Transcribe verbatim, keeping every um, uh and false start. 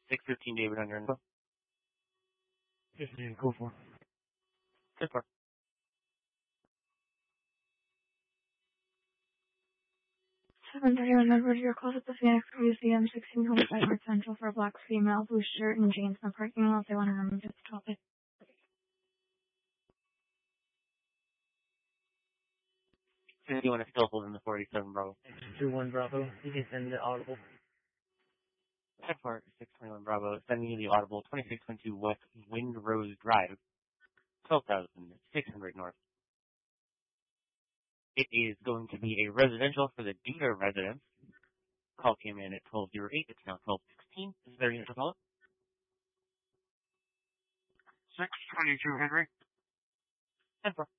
six fifteen David on your info. Just need to go for. Good for. seven thirty-one Edward, your calls at the Phoenix Museum, sixteen hundred Edward Central for a black female, blue shirt and jeans in the parking lot. They want to remove this topic. So you want to still hold in the forty-seven Bravo? two one Bravo. You can send the audible. ten four six twenty-one Bravo, sending you the audible twenty-six twenty-two West Windrose Drive, twelve thousand six hundred North. It is going to be a residential for the Duda residence. Call came in at twelve oh eight. It's now twelve sixteen. Is there a unit to call it? six twenty-two Henry. ten four.